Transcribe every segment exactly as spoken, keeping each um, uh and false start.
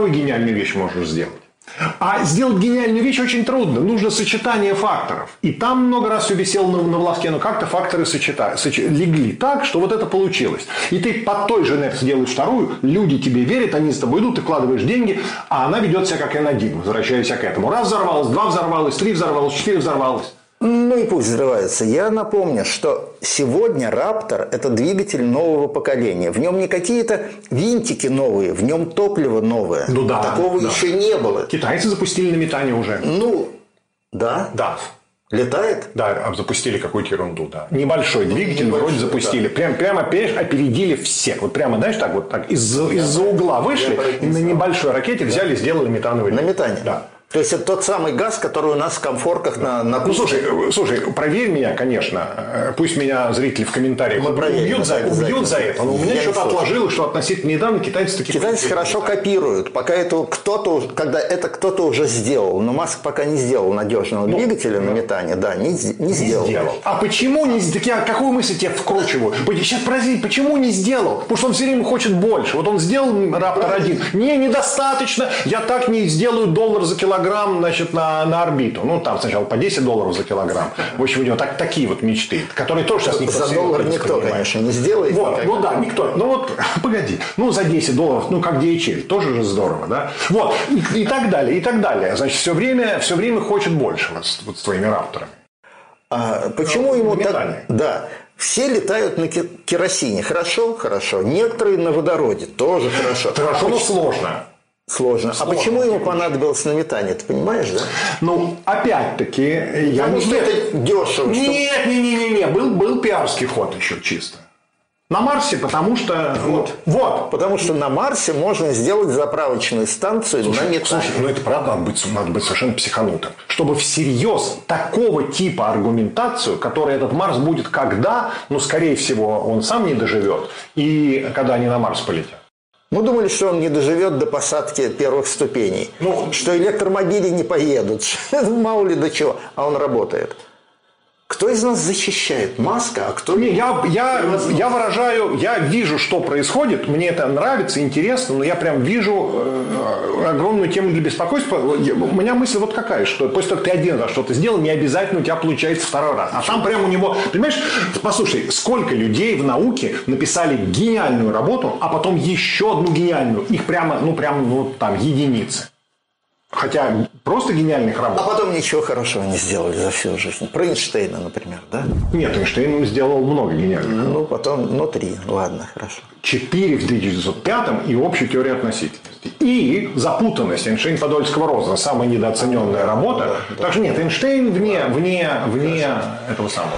вторую гениальную вещь можешь сделать. А сделать гениальную вещь очень трудно. Нужно сочетание факторов. И там много раз все висело на, на волоске, но как-то факторы сочета... соч... легли так, что вот это получилось. И ты под той же инерцией делаешь вторую, люди тебе верят, они с тобой идут, ты вкладываешь деньги, а она ведет себя как эн один, возвращаясь к этому. Раз взорвалась, два взорвалась, три взорвалась, четыре взорвалась. Ну и пусть взрывается. Я напомню, что сегодня Раптор – это двигатель нового поколения. В нем не какие-то винтики новые, в нем топливо новое. Ну да. Такого да. еще не было. Китайцы запустили на метане уже. Ну, да. Да. Летает? Да, запустили какую-то ерунду, да. Небольшой двигатель Небольшой, вроде запустили. Да. Прям, прямо опередили всех. Вот прямо, знаешь, так вот так из-за из угла вышли и на небольшой ракете взяли и сделали метановый На двигатель. метане? Да. То есть это тот самый газ, который у нас в комфорках на, на... Ну, слушай, слушай, проверь меня, конечно. Пусть меня зрители в комментариях Мы проверим, убьют, за, убьют за это. Но у меня что-то отложилось, что относительно недавно китайцы такие... Китайцы хорошо копируют. Пока это кто-то, когда это кто-то уже сделал. Но Маск пока не сделал надежного ну, двигателя ну, на метане. Да, не, не, не сделал. сделал. А почему не сделал? Так я какую мысль тебе вкручиваю? Сейчас подожди, почему не сделал? Потому что он все время хочет больше. Вот он сделал Раптор один. Не, недостаточно. Я так не сделаю доллар за килограмм, значит, на На, на орбиту. Ну, там сначала по десять долларов за килограмм. В общем, у него так, такие вот мечты, которые тоже сейчас никто... За доллар никто, понимает. Конечно, не сделает. Вот, ну да, никто. Ну вот, погоди. Ну, за десять долларов, ну, как ди эйч эл. Тоже же здорово, да? Вот. И, и так далее, и так далее. Значит, все время, все время хочет больше вот, вот с твоими Рапторами. А почему ему так... Да. Все летают на керосине. Хорошо? Хорошо. Некоторые на водороде. Тоже хорошо. Хорошо, но сложно. Сложно. Сложно. А почему ему понадобилось на метане, ты понимаешь, да? Ну, опять-таки... Я Потому не... что это дешево. Нет, что... не, не, не, не, был, был пиарский ход еще чисто. На Марсе, потому что... Вот. вот. Потому что на Марсе можно сделать заправочную станцию слушай, на метане. Слушай, ну это правда надо быть, надо быть совершенно психанутым. Чтобы всерьез такого типа аргументацию, которая этот Марс будет когда, ну, скорее всего, он сам не доживет, и когда они на Марс полетят. Мы думали, что он не доживет до посадки первых ступеней. Ну, что электромобили не поедут. Мало ли до чего. А он работает. Кто из нас защищает Маска, а кто... Не, я, я, я выражаю, я вижу, что происходит. Мне это нравится, интересно. Но я прям вижу э, огромную тему для беспокойства. У меня мысль вот какая, что после того, как ты один раз что-то сделал, не обязательно у тебя получается второй раз. А там прям у него... Понимаешь, послушай, сколько людей в науке написали гениальную работу, а потом еще одну гениальную. Их прямо, ну, прям, ну, там, единицы. Хотя просто гениальных работ. А потом ничего хорошего не сделали за всю жизнь. Про Эйнштейна, например, да? Нет, Эйнштейн сделал много гениальных. Ну, потом, ну, три. Ладно, хорошо. Четыре в тысяча девятьсот пятом и общая теория относительности. И запутанность Эйнштейн Подольского роза. Самая недооцененная работа. Да, да, так что нет, Эйнштейн вне, вне, вне этого самого.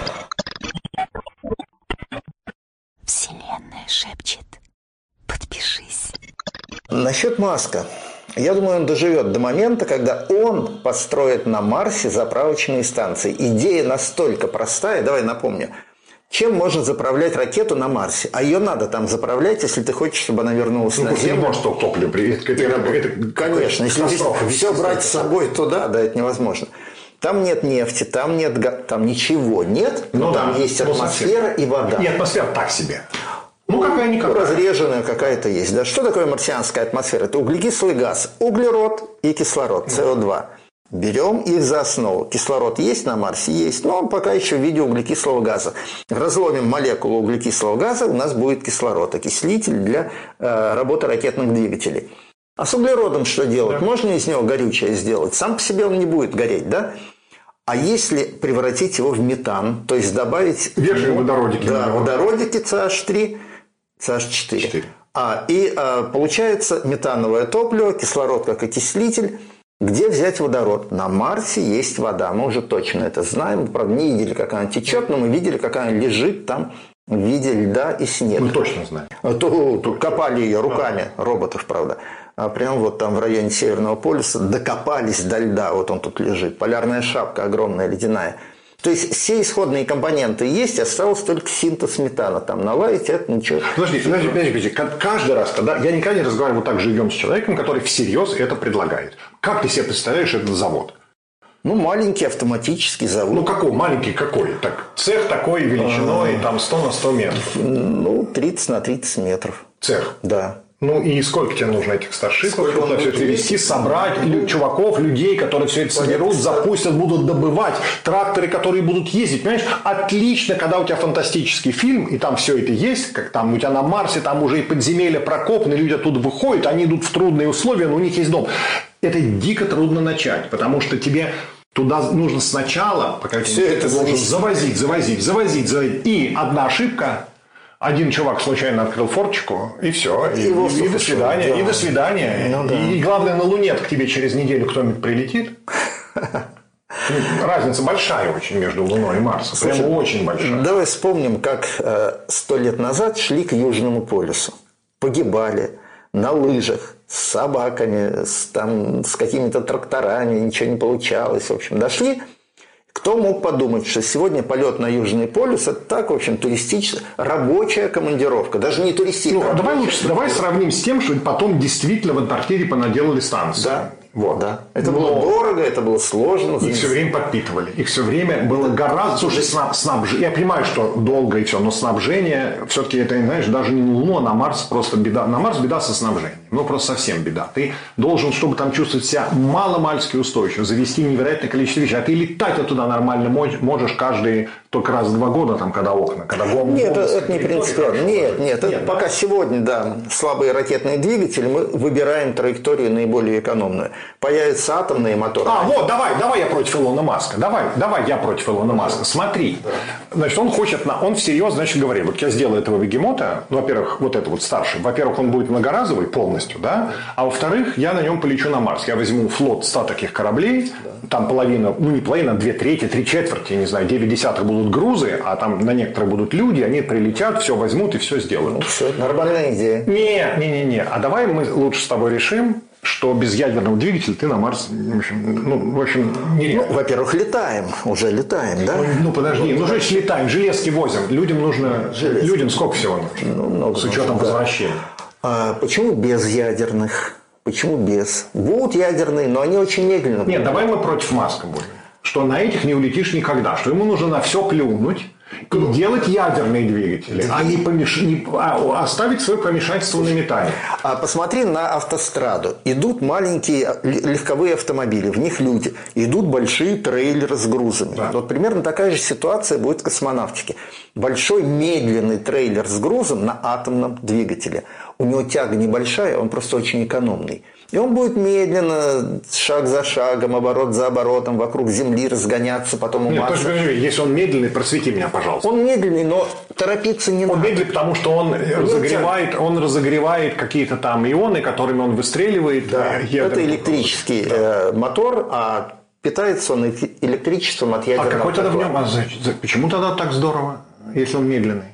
Вселенная шепчет. Подпишись. Насчет Маска. Я думаю, он доживет до момента, когда он построит на Марсе заправочные станции. Идея настолько простая, давай напомню. Чем можно заправлять ракету на Марсе? А ее надо там заправлять, если ты хочешь, чтобы она вернулась ну, на Землю. Ну, не можешь топливо привезти. Это, это, это, конечно, если все брать с собой туда, да, это невозможно. Там нет нефти, там нет, там ничего нет, но ну, там да, есть атмосфера и вода. И атмосфера так себе. Ну, какая-никакая. Разреженная какая-то есть. Да? Что такое марсианская атмосфера? Это углекислый газ, углерод и кислород, эс о два. Берем их за основу. Кислород есть на Марсе? Есть, но он пока еще в виде углекислого газа. Разломим молекулу углекислого газа, у нас будет кислород, окислитель для э, работы ракетных двигателей. А с углеродом что делать? Да. Можно из него горючее сделать? Сам по себе он не будет гореть, да? А если превратить его в метан, то есть добавить... Верхние водородики. Да, водородики си эйч три, си эйч четыре. А, и а, получается метановое топливо, кислород как окислитель. Где взять водород? На Марсе есть вода. Мы уже точно это знаем. Правда, не видели, как она течет, но мы видели, как она лежит там в виде льда и снега. Мы точно знаем. То, то, копали ее руками роботов, правда. А прям вот там в районе Северного полюса докопались до льда. Вот он тут лежит. Полярная шапка огромная, ледяная. То есть все исходные компоненты есть, осталось только синтез метана. Там наладить это ничего. Подожди, подожди, подожди, подожди. Каждый раз, когда я никогда не разговариваю так живем с человеком, который всерьез это предлагает. Как ты себе представляешь этот завод? Ну, маленький автоматический завод. Ну, какой? Маленький какой? Так, цех такой величиной, там сто на сто метров. Ну, тридцать на тридцать метров. Цех? Да. Ну и сколько тебе нужно этих старшипов, Сколько чтобы все это нужно? вести, собрать, лю- чуваков, людей, которые все это соберут, запустят, будут добывать, тракторы, которые будут ездить. Понимаешь, отлично, когда у тебя фантастический фильм, и там все это есть, как там у тебя на Марсе, там уже и подземелья прокопаны, люди оттуда выходят, они идут в трудные условия, но у них есть дом. Это дико трудно начать, потому что тебе туда нужно сначала, пока Все это должен зависит. завозить, завозить, завозить, завозить. И одна ошибка. Один чувак случайно открыл форточку, и все. И, И и- воздух и до ушел, свидания. да. И до свидания. Ну да. И, и главное, на Луне к тебе через неделю кто-нибудь прилетит. Ну, разница большая очень между Луной и Марсом. Прямо очень большая. Давай вспомним, как сто лет назад шли к Южному полюсу. Погибали на лыжах, с собаками, с, там, с какими-то тракторами, ничего не получалось. В общем, дошли. Кто мог подумать, что сегодня полет на Южный полюс – это так, в общем, туристическая, рабочая командировка. Даже не туристическая. Ну, а давай лучше, давай сравним с тем, что потом действительно в Антарктиде понаделали станции. Да, Вот. да. Это Но было дорого, это было сложно. Их все время подпитывали. Их все время было гораздо... Слушай, снаб, снабжение... Я понимаю, что долго и все, но снабжение... Все-таки это, знаешь, даже не на Луну, а на Марс просто беда. На Марс беда со снабжением. Ну, просто совсем беда. Ты должен, чтобы там чувствовать себя мало-мальски устойчиво, завести невероятное количество вещей. А ты летать туда нормально можешь каждый только раз в два года, там, когда окна, когда гом... Нет, гом- это, это не принципиально. Нет, нет, это Нет, пока сегодня, да, слабые ракетные двигатели, мы выбираем траекторию наиболее экономную. Появятся атомные моторы. А, вот, давай, давай я против Илона Маска. Давай, давай я против Илона Маска. Смотри. Значит, он хочет, на, он всерьез, значит, говорит, вот я сделаю этого бегемота, ну, во-первых, вот это вот старший, во-первых, он будет многоразовый полностью, да, а во-вторых, я на нем полечу на Марс. Я возьму флот ста таких кораблей, там половина, ну, не половина, а две трети, три четверти, я не знаю, девять десятых будут грузы, а там на некоторые будут люди, они прилетят, все возьмут и все сделают. Ну, все, нормальная идея. Не, не, не, не. А давай мы лучше с тобой решим, что без ядерного двигателя ты на Марс, в общем, ну, в общем, не Ну, во-первых, летаем, уже летаем, да? Ну, ну, подожди, ну, же летаем, железки возим. Людям нужно... Железки. Людям сколько всего нужно? Ну, много С учетом нужно, да. возвращения. А почему без ядерных? Почему без? Будут ядерные, но они очень медленно. Нет, давай мы против Маска будем. Что на этих не улетишь никогда. Что ему нужно на все плюнуть и делать ядерные двигатели, а не, помеш... не... а оставить свое помешательство на металле. А посмотри на автостраду. Идут маленькие легковые автомобили, в них люди. Идут большие трейлеры с грузами. Да. Вот примерно такая же ситуация будет в космонавтике. Большой медленный трейлер с грузом на атомном двигателе. У него тяга небольшая, он просто очень экономный. И он будет медленно, шаг за шагом, оборот за оборотом, вокруг Земли разгоняться, потом Нет, уматься. подожди, если он медленный, просвети меня, пожалуйста. Он медленный, но торопиться не Он надо. медленный, потому что он разогревает, он разогревает какие-то там ионы, которыми он выстреливает. Да, э, ядерным. это электрический э, мотор, а питается он эти- электричеством от А ядерного какой тогда в котла. нем? А за- за- почему тогда так здорово, если он медленный?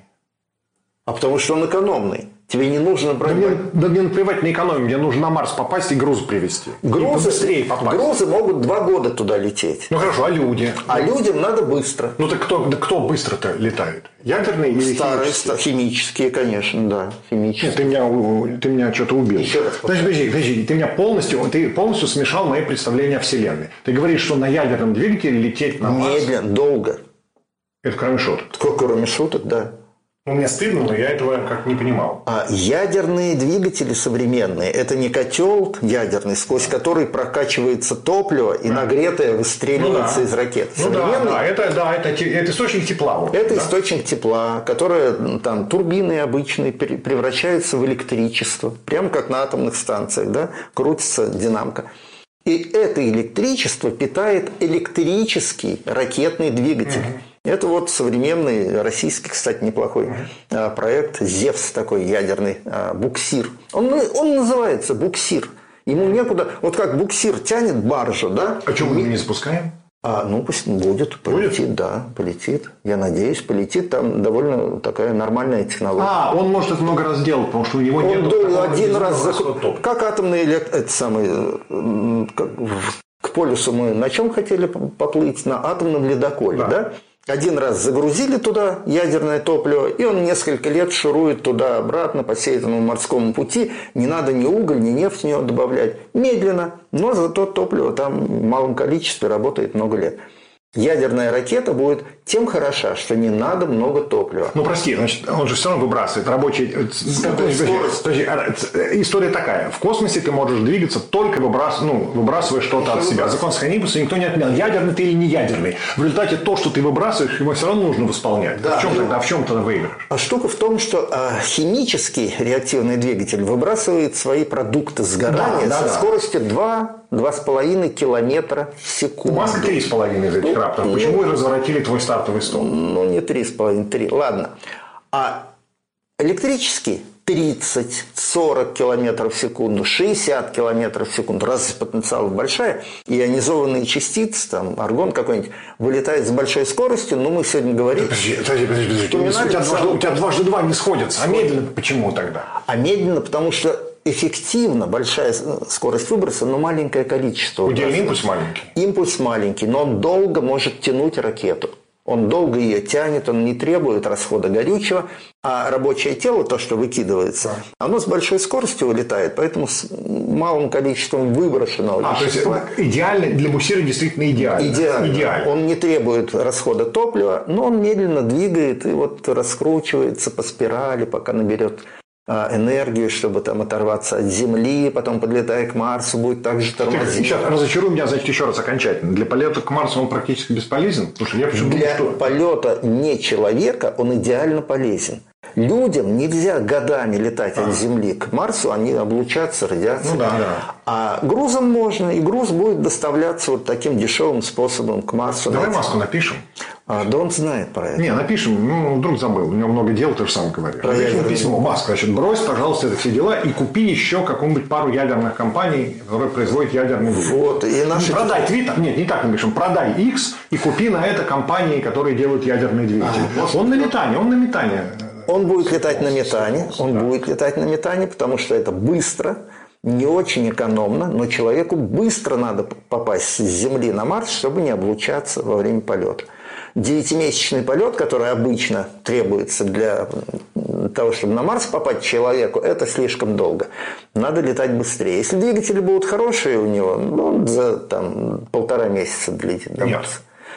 А потому что он экономный. Тебе не нужно Да брать... мне, да мне наплевать на экономию, мне нужно на Марс попасть и груз привезти. И грузы, побыстрее попасть. грузы могут два года туда лететь. Ну хорошо, а люди? А людям надо быстро. Ну так кто, да кто быстро-то летает? Ядерные или Старые, химические? ста- химические, конечно, да. Химические. Нет, ты меня, у- ты меня что-то убил. Еще раз Подожди, подожди, подожди, ты меня полностью, ты полностью смешал мои представления о Вселенной. Ты говоришь, что на ядерном двигателе лететь на Марс, Медленно, долго. это кроме шуток. Только кроме шуток, да. Ну, мне стыдно, но я этого как не понимал. А ядерные двигатели современные – это не котел ядерный, сквозь который прокачивается топливо и нагретое выстреливается Ну да. из ракет. Ну да, Современный да, это, да, это, те- это источник тепла. вот, Это да? источник тепла, которое м, там турбины обычные пере- превращаются в электричество, прямо как на атомных станциях, да, крутится динамка. И это электричество питает электрический ракетный двигатель. Это вот современный российский, кстати, неплохой а, проект «Зевс», такой ядерный а, буксир. Он, он называется буксир. Ему некуда... Вот как буксир тянет баржу, да? А что мы не запускаем? А, ну, пусть будет, полетит, да, полетит. Я надеюсь, полетит. Там довольно такая нормальная технология. А, он может это много раз делать, потому что у него Он нет до- один раз зах- как атомный элект... это самый, м, как в- к полюсу мы на чем хотели поплыть? На атомном ледоколе, Да. да? Один раз загрузили туда ядерное топливо, и он несколько лет шурует туда-обратно по всей этому морскому пути. Не надо ни уголь, ни нефть в него добавлять. Медленно, но зато топливо там в малом количестве работает много лет. Ядерная ракета будет тем хороша, что не надо много топлива. Ну, прости, значит, он же все равно выбрасывает рабочий... История такая. В космосе ты можешь двигаться, только выбрас... ну, выбрасывая что-то от себя. Закон сохранения никто не отменял. Ядерный ты или не ядерный. В результате то, что ты выбрасываешь, его все равно нужно восполнять. Да. В чем тогда? В чем тогда выигрыш? А штука в том, что а, химический реактивный двигатель выбрасывает свои продукты сгорания да, да, со да. скоростью два-два с половиной километра в секунду. У Маска три с половиной из этих раптов. Ну, почему ну, разворотили твой стартовый стол? Ну, не три с половиной, три. Ладно. А электрический тридцать-сорок километров в секунду, шестьдесят километров в секунду. Разность потенциалов большая. Ионизованные частицы, там, аргон какой-нибудь, вылетает с большой скоростью. Но мы сегодня говорим... Подожди, подожди, подожди. подожди. У, тебя дважды, у тебя дважды два не сходятся. А медленно почему тогда? А медленно, потому что эффективно большая скорость выброса, но маленькое количество. Удельный импульс маленький. Импульс маленький, но он долго может тянуть ракету. Он долго ее тянет, он не требует расхода горючего, а рабочее тело, то, что выкидывается, да. оно с большой скоростью вылетает, поэтому с малым количеством выброшенного а, вещества. То есть идеально, для буксира действительно идеально. Идеально. идеально. Он не требует расхода топлива, но он медленно двигает и вот раскручивается по спирали, пока наберет энергию, чтобы там оторваться от Земли, потом, подлетая к Марсу, будет также тормозить. Сейчас разочаруй меня, значит, еще раз окончательно. Для полета к Марсу он практически бесполезен? Потому что я почему-то Для думаю, что... полета не человека он идеально полезен. Людям нельзя годами летать а. от Земли к Марсу, они облучатся радиацией. Ну, да, да. А грузом можно, и груз будет доставляться вот таким дешевым способом к Марсу. Давай Маску напишем. А, да он знает про это. Не, напишем, ну, вдруг забыл, у него много дел, ты же сам говоришь. Напишем письмо, Маск, значит, брось, пожалуйста, это все дела и купи еще какую-нибудь пару ядерных компаний, которые производят ядерный двигатель. Вот, и наши... Продай Твиттер, нет, не так напишем, продай X и купи на это компании, которые делают ядерные двигатели. А, он на метане, он на метане. Он будет летать на метане, он да. будет летать на метане, потому что это быстро, не очень экономно, но человеку быстро надо попасть с Земли на Марс, чтобы не облучаться во время полета. Девятимесячный полет, который обычно требуется для того, чтобы на Марс попасть человеку, это слишком долго. Надо летать быстрее. Если двигатели будут хорошие у него, ну, он за там, полтора месяца долетит до Марса.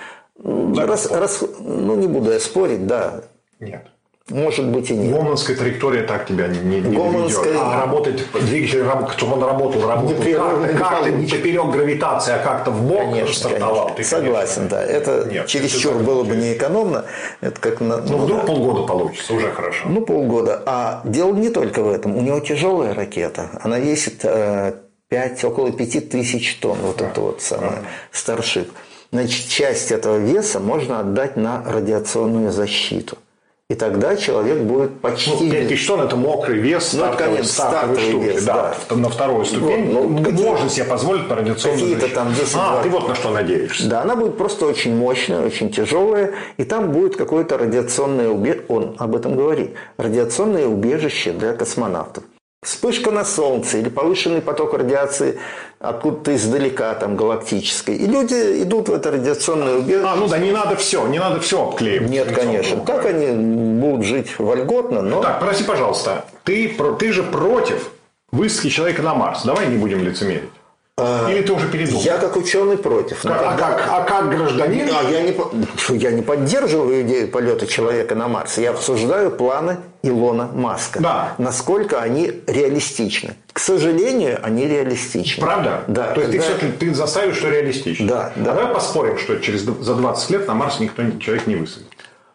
Нет. Раз, раз, ну, не буду я спорить, да. Нет. Может быть и нет. Гомонская траектория так тебя не, не, не Гомонская... ведет. А работать, двигатель, чтобы он работал, работал как-то, как-то не поперек гравитации, а как-то в бок конечно, стартовал. Конечно. Ты, согласен, конечно. Да. Это нет, чересчур было бы неэкономно. Это как на, ну, ну, вдруг да. полгода получится, уже хорошо. Ну, полгода. А дело не только в этом. У него тяжелая ракета. Она весит э, пять, около пяти тысяч тонн. Вот да. это вот самое. Да. Starship. Значит, часть этого веса можно отдать на радиационную защиту. И тогда человек будет почти... Ну, пять тысяч тонн – это мокрый вес, стартовый, ну, конечно, стартовый, стартовый штуки. Вес, да. Да. На вторую ступень вот, ну, можно какие, себе позволить на радиационную защиту. Там десять, а, двадцать. Ты вот на что надеешься. Да, она будет просто очень мощная, очень тяжелая. И там будет какое-то радиационное убежище. Он об этом говорит. Радиационное убежище для космонавтов. Вспышка на Солнце или повышенный поток радиации откуда-то издалека, там, галактической. И люди идут в это радиационное убежище. А, ну да, не надо все, не надо все обклеивать. Нет, конечно. Так они будут жить вольготно, но... Так, прости, пожалуйста, ты, ты же против высадки человека на Марс. Давай не будем лицемерить. Или ты уже передумал? Я как ученый против. Как, а, как, а как гражданин? А я, не, я не поддерживаю идею полета человека на Марс. Я обсуждаю планы Илона Маска. Да. Насколько они реалистичны. К сожалению, они реалистичны. Правда? Да. То есть когда... ты, все-таки ты заставишь, что реалистично? Да. А да. давай поспорим, что через, за двадцать лет на Марс никто человек не высадит.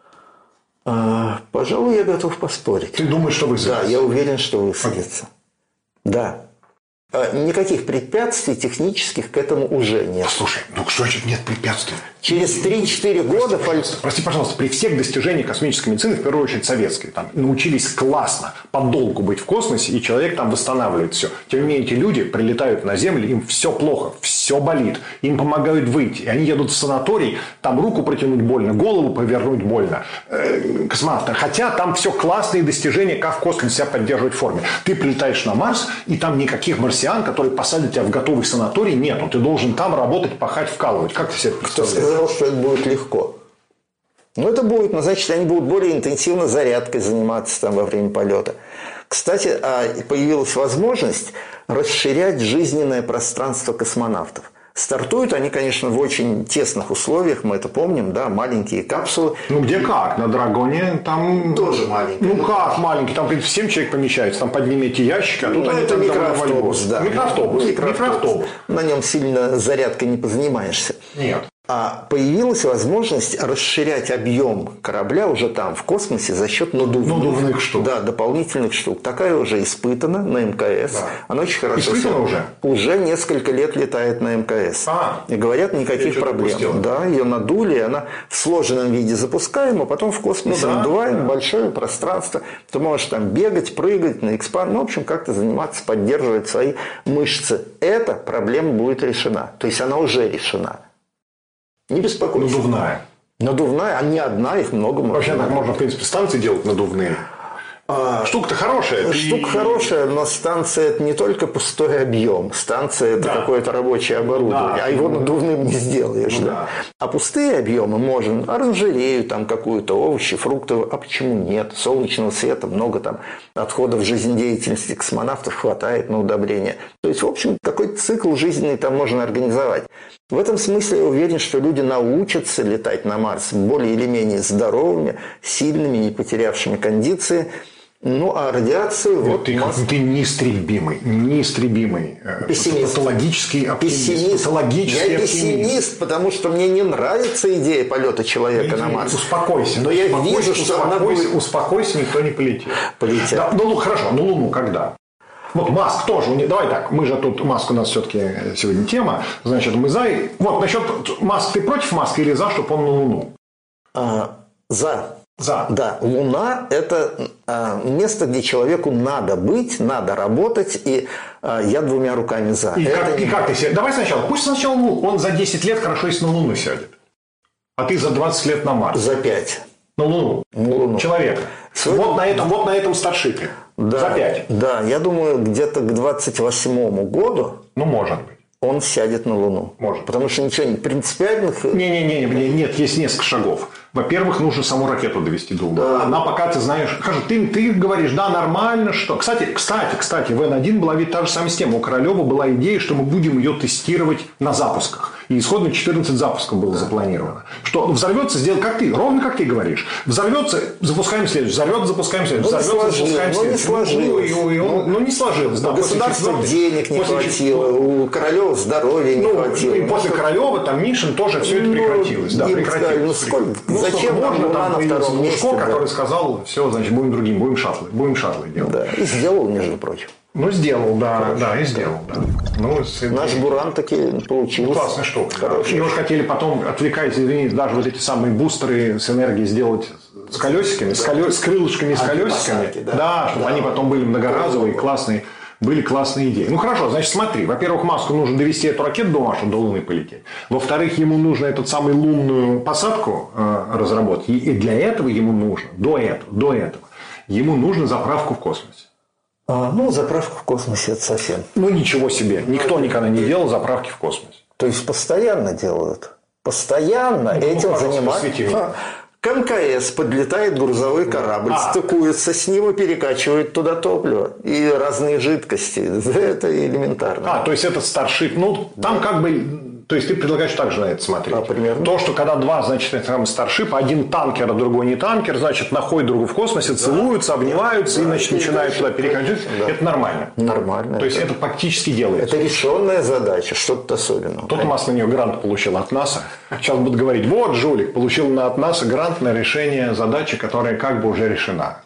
А, пожалуй, я готов поспорить. Ты думаешь, что высадится? Да, я уверен, что высадится. Да. Никаких препятствий технических к этому уже нет. Слушай, ну что значит нет препятствий? Через три-четыре года... Прости пожалуйста, прости, пожалуйста, при всех достижениях космической медицины, в первую очередь советской, там, научились классно, подолгу быть в космосе, и человек там восстанавливает все. Тем не менее, эти люди прилетают на Землю, им все плохо, все болит, им помогают выйти. И они едут в санаторий, там руку протянуть больно, голову повернуть больно. Э, космонавты. Хотя там все классные достижения, как в космосе себя поддерживать в форме. Ты прилетаешь на Марс, и там никаких марсиан, которые посадят тебя в готовый санаторий, нету. Ты должен там работать, пахать, вкалывать. Как ты себе представляешь? Сказал, что это будет легко. Ну, это будет, но значит, они будут более интенсивно зарядкой заниматься там во время полета. Кстати, появилась возможность расширять жизненное пространство космонавтов. Стартуют они, конечно, в очень тесных условиях, мы это помним, да, маленькие капсулы. Ну, где как? На Драгоне там... Тоже маленькие. Ну, как маленький? Там, в принципе, семь человек помещается. Там поднимете ящики, а тут Ну, они это там микроавтобус, да. Микроавтобус. Микроавтобус. На нем сильно зарядкой не позанимаешься. Нет. А появилась возможность расширять объем корабля уже там, в космосе, за счет надувных, Надувных штук. Да, дополнительных штук. Такая уже испытана на МКС. Да. Она очень хорошо... Испытана уже? Уже несколько лет летает на МКС. А, и говорят, никаких проблем. Да, ее надули, она в сложенном виде запускаем, а потом в космосе ну, да, надуваем да. большое пространство. Ты можешь там бегать, прыгать на экспанд, ну, в общем, как-то заниматься, поддерживать свои мышцы. Эта проблема будет решена. То есть она уже решена. Не беспокойся. Надувная. Надувная, а не одна, их много. Вообще так можно, в принципе, станции делать надувные. А, штука-то хорошая. Штука ты... хорошая, но станция это не только пустой объем. Станция это да. какое-то рабочее оборудование, да. а его надувным не сделаешь. Ну, да. Да. А пустые объемы можно, оранжерею там какую-то, овощи, фрукты, а почему нет? Солнечного света много там, отходов жизнедеятельности космонавтов хватает на удобрение. То есть, в общем, какой-то цикл жизненный там можно организовать. В этом смысле я уверен, что люди научатся летать на Марс более или менее здоровыми, сильными, не потерявшими кондиции. Ну, а радиацию... Вот вот ты, масс... ты неистребимый, неистребимый. Пессимист. Патологический оптимист. Пессимист. Патологический я оптимист. пессимист, потому что мне не нравится идея полета человека Иди, на Марс. Успокойся. Но успокойся, я вижу, что успокойся, она будет... Успокойся, никто не полетит. Полетят. Да, ну, хорошо, ну Луну когда? Вот Маск тоже. Давай так, мы же тут, Маск у нас все-таки сегодня тема. Значит, мы за... Вот, насчет Маск, ты против Маска или за, чтобы он на Луну? А, за. За. Да, Луна – это а, место, где человеку надо быть, надо работать, и а, я двумя руками за. И, как, не... и как ты себе... Давай сначала, пусть сначала он за десять лет хорошо, если на Луну сядет. А ты за двадцать лет на Марс. За пять. На Луну. На Луну. Человека. Сегодня... Вот, на этом, вот на этом старшипе. Да, за пять. Да, я думаю, где-то к двадцать восьмому году... Ну, может быть. Он сядет на Луну. Может. Потому что ничего не принципиальных... Не-не-не, нет, есть несколько шагов. Во-первых, нужно саму ракету довести до Луны. Да. Она пока, ты знаешь... Хорошо, ты, ты говоришь, да, нормально, что... Кстати, кстати, кстати, в эн один была ведь та же самая система. У Королева была идея, что мы будем ее тестировать на запусках. И исходно четырнадцать запусков было да. запланировано. Что взорвется, сделать как ты, ровно как ты говоришь. Взорвется, запускаем следующий. Взорвется, запускаем следующий. Ну, взорвется, запускаем ну, следующий. Не сложилось. Ну, ну, ну, ну, не сложилось. Да. Государства денег не хватило, у Королева здоровья не ну, хватило. И после Королева, там, Мишин тоже все это прекратилось. Да, прекратилось. Сказали, ну, ну, зачем можно там на втором месте? Лужко, который сказал, все, значит, будем другим, будем шаттлы, будем шаттлы делать. Да, и сделал, между прочим. Ну, сделал, да, Хорошо. да, и сделал, да. Ну, наш Буран таки получился. Классная штука. Да. Его же хотели потом, отвлекаясь, извините, даже вот эти самые бустеры с энергией сделать с колесиками, да. с, колё... с крылышками, с колесиками. Посадки, да, да, чтобы да. они потом были многоразовые, классные. Были классные идеи. Ну хорошо, значит, смотри. Во-первых, Маску нужно довести эту ракету до Марса, до Луны полететь. Во-вторых, ему нужно эту самую лунную посадку э, разработать. И для этого ему нужно, до этого, до этого, ему нужно заправку в космосе. А, ну, заправку в космосе это совсем. Ну, ничего себе. Никто никогда не делал заправки в космосе. То есть, постоянно делают? Постоянно ну, этим занимаются? К эм ка эс подлетает грузовой корабль, а. стыкуется с ним и перекачивает туда топливо и разные жидкости. Это элементарно. А, то есть это старшип. Ну, там да. как бы... То есть ты предлагаешь также на это смотреть. А, примерно. То, что когда два, значит, там старшипа, один танкер, а другой не танкер, значит, находят друг в космосе, да. целуются, обнимаются да. и, значит, начинают туда перекачивать. Да. Это нормально. Нормально. То есть это практически делается. Это решенная задача, что-то особенное. Тут Маск на нее грант получил от НАСА. Сейчас будут говорить, вот, жулик, получил от НАСА грант на решение задачи, которая как бы уже решена.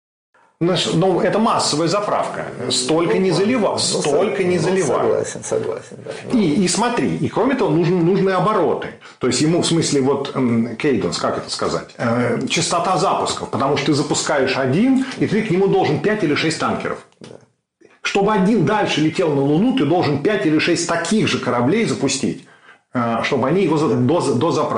Ну, это массовая заправка. Столько ну, не заливал. Ну, столько ну, не заливал. Согласен, согласен. Да. И, и смотри, и кроме того, нужны, нужны обороты. То есть ему, в смысле, вот кейденс, как это сказать, э, частота запусков. Потому что ты запускаешь один, и ты к нему должен пять или шесть танкеров. Да. Чтобы один дальше летел на Луну, ты должен пять или шесть таких же кораблей запустить, э, чтобы они его да. дозаправили.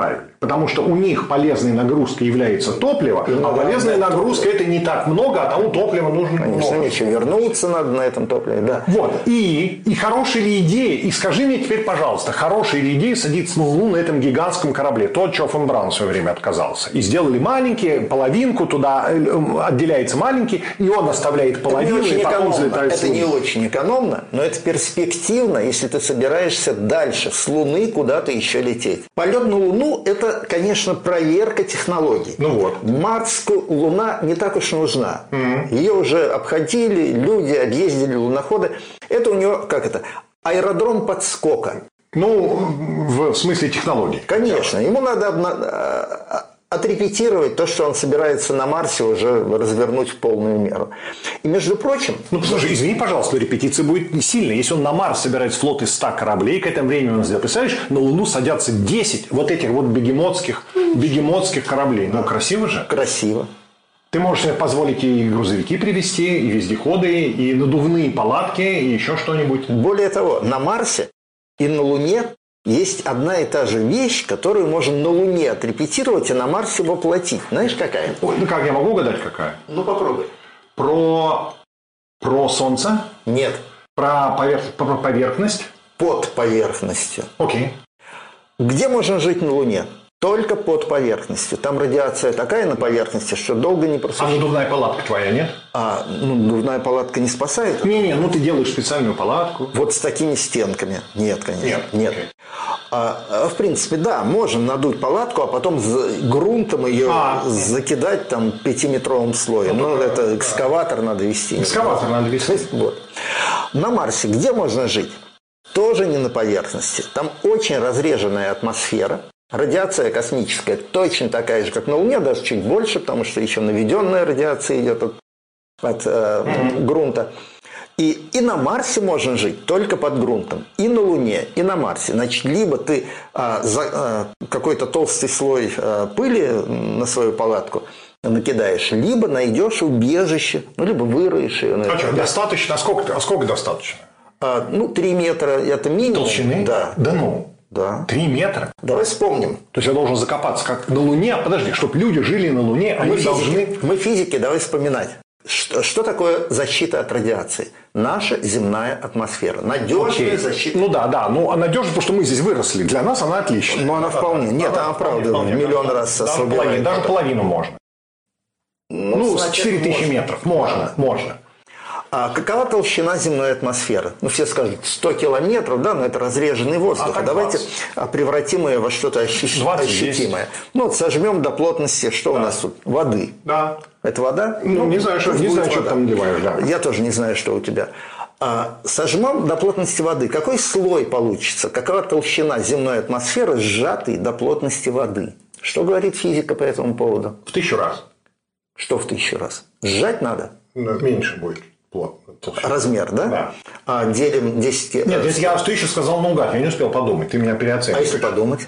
Потому что у них полезной нагрузкой является топливо, а полезная нагрузка это не так много, а тому топлива нужно Конечно, много. еще вернуться надо на этом топливе, да. Вот. И, и хорошая ли идея, и скажи мне теперь, пожалуйста, хорошая ли идея садиться на Луну на этом гигантском корабле? То, от чего фон Браун в свое время отказался. И сделали маленький, половинку, туда отделяется маленький, и он оставляет половину, это не очень и потом экономно. взлетает с Это Луны. не очень экономно, но это перспективно, если ты собираешься дальше, с Луны куда-то еще лететь. Полет на Луну – это, конечно, проверка технологий. Ну вот. Марсу Луна не так уж нужна. Mm-hmm. Ее уже обходили, люди объездили луноходы. Это у него, как это, аэродром подскока. Ну, в смысле технологий. Конечно. Ему надо обна... отрепетировать то, что он собирается на Марсе уже развернуть в полную меру. И, между прочим... Ну, послушай, извини, пожалуйста, но репетиция будет не сильная. Если он на Марс собирает флот из ста кораблей, к этому времени он сделает. Представляешь, на Луну садятся десять вот этих вот бегемотских, бегемотских кораблей. Ну, красиво же. Красиво. Ты можешь себе позволить и грузовики привезти, и вездеходы, и надувные палатки, и еще что-нибудь. Более того, на Марсе и на Луне есть одна и та же вещь, которую можно на Луне отрепетировать и на Марсе воплотить. Знаешь, какая? Ой, ну как, я могу угадать, какая? Ну, попробуй. Про, про Солнце? Нет. Про, поверх... про поверхность? Под поверхностью. Окей. Где можно жить на Луне? Только под поверхностью. Там радиация такая на поверхности, что долго не А просуществует. надувная палатка твоя, нет? А, ну, надувная палатка не спасает? Не-не, ну ты делаешь специальную палатку. Вот с такими стенками. Нет, конечно. Нет. Нет. Окей. А, в принципе, да, можно надуть палатку, а потом за грунтом ее А. закидать там пятиметровым слоем. Ну, это экскаватор надо вести. Экскаватор надо вести. Вот. На Марсе где можно жить? Тоже не на поверхности. Там очень разреженная атмосфера. Радиация космическая точно такая же, как на Луне, даже чуть больше, потому что еще наведенная радиация идет от, от э, mm-hmm. грунта. И, и на Марсе можно жить только под грунтом. И на Луне, и на Марсе. Значит, либо ты а, за, а, какой-то толстый слой а, пыли на свою палатку накидаешь, либо найдешь убежище, ну, либо выроешь ее. А что, достаточно? А сколько, а сколько достаточно? А, ну, три метра это минимум. Толщины? Да. Да ну. Да. Три метра? Давай вспомним. То есть я должен закопаться как на Луне. Подожди, чтобы люди жили на Луне, они Мы физики, должны... мы физики, давай вспоминать. Что, что такое защита от радиации? Наша земная атмосфера. Надежная Окей. защита. Ну да, да. Ну, она надежна, потому что мы здесь выросли. Для нас она отличная. Но она вполне. Нет, Да, она вполне, правда вполне, миллион да. раз Даже ослабевает. половину, даже половину можно. Ну, Ну, с значит, четыре тысячи можно. метров. Можно, можно. А какова толщина земной атмосферы? Ну, все скажут, сто километров, да, но это разреженный воздух. А А так давайте двадцать. превратим ее во что-то ощущ- двадцать, ощутимое. Ну, вот сожмем до плотности, что у нас тут? Воды. Да. Это вода? Ну, не знаю, что, пусть не будет знаю, что вода. там наливаешь, да. Я тоже не знаю, что у тебя. А, сожмем до плотности воды. Какой слой получится? Какова толщина земной атмосферы, сжатой до плотности воды? Что говорит физика по этому поводу? В тысячу раз. Что в тысячу раз? Сжать надо? Меньше будет плотно. Размер, да? Да. А, делим десять... Нет, если я в тысячу сказал наугад, я не успел подумать. Ты меня А переоцениваешь. если подумать?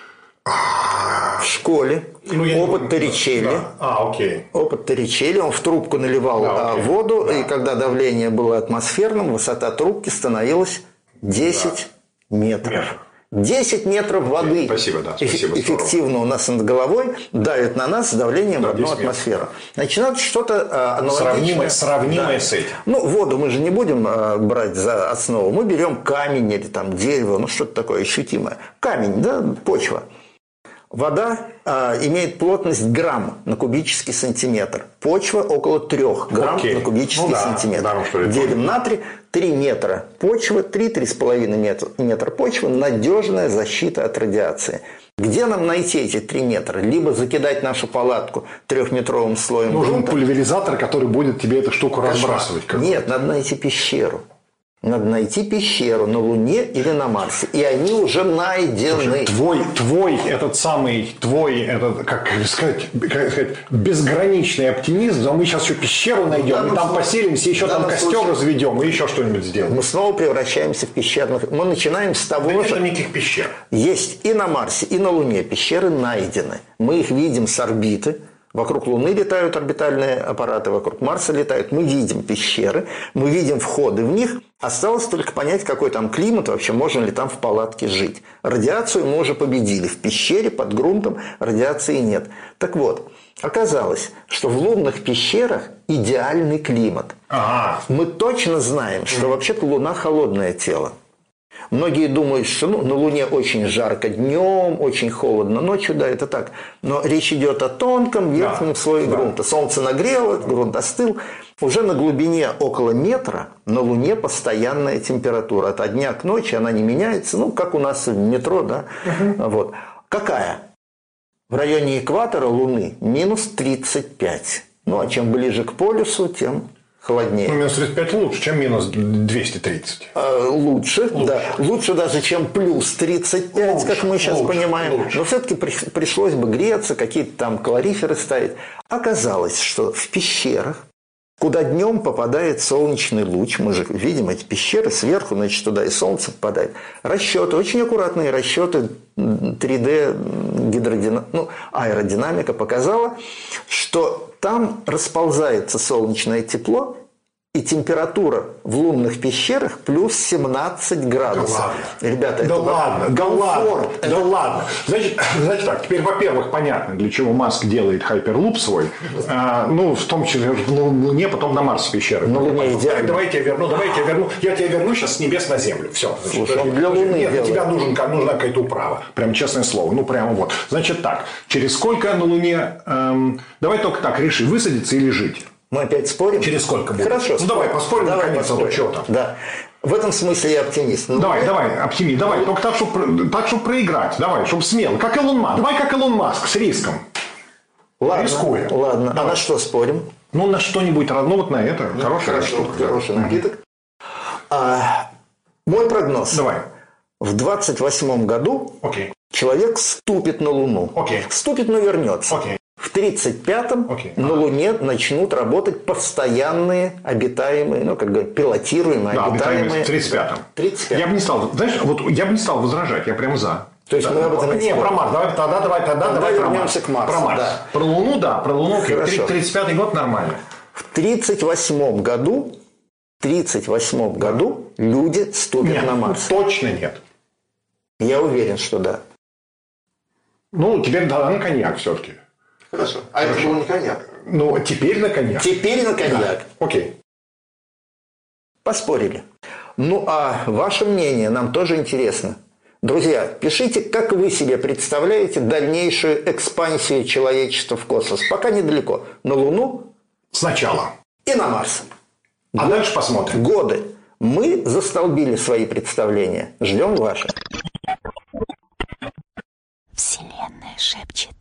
В школе Ну, я не опыт помню. Торричелли. Да. А, окей. Опыт Торричелли, он в трубку наливал Да, а, окей. воду, Да. и когда давление было атмосферным, высота трубки становилась десять метров. Метров. десять метров воды Спасибо, да, спасибо, эф- эффективно у нас над головой давит на нас с давлением Да, в одну десять метров. атмосферу. Значит, надо что-то а, аналогичное. Сравнимое, сравнимое Да. с этим. Ну, воду мы же не будем а, брать за основу. Мы берем камень или там дерево, ну что-то такое ощутимое. Камень, да, почва. Вода а, имеет плотность грамм на кубический сантиметр. Почва около трех грамм Окей. на кубический Ну да, сантиметр. да, ну что это Делим на три. три метра почвы, три-три с половиной метра, метра почвы. Надежная защита от радиации. Где нам найти эти три метра? Либо закидать нашу палатку трехметровым слоем Нужен грунта. пульверизатор, который будет тебе эту штуку разбрасывать. как- Нет, надо найти пещеру. Надо найти пещеру на Луне или на Марсе. И они уже найдены. Твой, твой этот самый, твой, этот, как сказать, как сказать, безграничный оптимизм, а мы сейчас еще пещеру найдем, данном и там случае- поселимся, еще в там данном костер случае- разведем, и еще что-нибудь сделаем. Мы снова превращаемся в пещерных. Мы начинаем с того, Да что нет никаких пещер. есть и на Марсе, и на Луне пещеры найдены. Мы их видим с орбиты. Вокруг Луны летают орбитальные аппараты, вокруг Марса летают. Мы видим пещеры, мы видим входы в них. Осталось только понять, какой там климат, вообще можно ли там в палатке жить. Радиацию мы уже победили. В пещере под грунтом радиации нет. Так вот, оказалось, что в лунных пещерах идеальный климат. Ага. Мы точно знаем, что вообще-то Луна холодное тело. Многие думают, что ну, на Луне очень жарко днем, очень холодно ночью, да, это так. Но речь идет о тонком верхнем да, слое да. грунта. Солнце нагрело, грунт остыл. Уже на глубине около метра на Луне постоянная температура. От дня к ночи она не меняется, ну, как у нас в метро, да. Угу. Вот. Какая? В районе экватора Луны минус тридцать пять. Ну, а чем ближе к полюсу, тем холоднее. Ну, минус тридцать пять лучше, чем минус двести тридцать. А, лучше, лучше, да. Лучше даже, чем плюс тридцать пять, лучше, как мы сейчас лучше, понимаем. Лучше. Но все-таки при, пришлось бы греться, какие-то там калориферы ставить. Оказалось, что в пещерах, куда днем попадает солнечный луч, мы же видим эти пещеры сверху, значит, туда и солнце попадает. Расчеты, очень аккуратные расчеты три дэ гидродина... ну, аэродинамика показала, что там расползается солнечное тепло, и температура в лунных пещерах плюс семнадцать градусов. Да ладно. Ребята, да это ладно, да ладно, это... да ладно. Значит, значит так, теперь, во-первых, понятно, для чего Маск делает хайперлуп свой. А, ну, в том числе на Луне, потом на Марсе пещеры. На Луне идеально. Давайте я верну, давайте я верну. Я тебя верну сейчас с небес на землю. Все. Слушай, он для Луны Нет, делает. для тебя нужен, нужна какая-то управа. Прям честное слово. Ну, прямо вот. Значит так, через сколько на Луне... Эм, давай только так, реши, высадиться или жить. Мы опять спорим? Через сколько будет? Хорошо. Ну, давай поспорим, давай наконец, поспорим. а то что там. Да. В этом смысле я оптимист. Ну, давай, давай, оптимист. Давай, только так, чтобы так, чтобы проиграть. Давай, чтобы смело. Как Илон Маск. Давай, как Илон Маск, с риском. Ладно, Рискуя. Ладно. Давай. А на что спорим? Ну, на что-нибудь, ну, вот на это. Ну, хорошая хорошо, штука. Хороший напиток. А, мой прогноз. Давай. В двадцать восьмом году Окей. человек вступит на Луну. Окей. Вступит, но вернется. Окей. В тридцать пятом Окей. на Луне начнут работать постоянные обитаемые, ну, как говорят, пилотируемые, да, обитаемые. В тридцать пятом. тридцать пятом. Я бы не стал, знаешь, вот я бы не стал возражать, я прям за. То есть да, мы об этом не, про Марс. Давай, тогда давай, тогда, тогда давай вернемся про Марс. к Марсу. Про Марс. Да. Про Луну, да, про Луну. Хорошо. тридцать пятый год нормально. В тридцать восьмом году, в тридцать восьмом году люди ступят нет, на Марс. Точно нет. Я уверен, что да. Ну, теперь да, на коньяк все-таки. Хорошо. А это был не коньяк. Ну, теперь на коньяк. Теперь на коньяк. Да. Окей. Поспорили. Ну, а ваше мнение нам тоже интересно. Друзья, пишите, как вы себе представляете дальнейшую экспансию человечества в космос. Пока недалеко. На Луну. Сначала. И на Марс. А Год, дальше посмотрим. Годы. Мы застолбили свои представления. Ждем ваши. Вселенная шепчет.